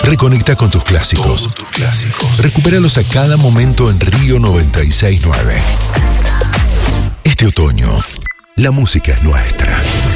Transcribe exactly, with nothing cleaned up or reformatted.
Reconecta con tus clásicos. Todos tus clásicos. Recupéralos a cada momento en Río noventa y seis punto nueve. Este otoño, la música es nuestra.